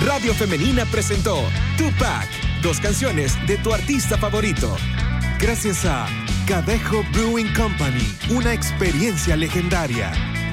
Radio Femenina presentó Tupac, 2 canciones de tu artista favorito. Gracias a Cadejo Brewing Company, una experiencia legendaria.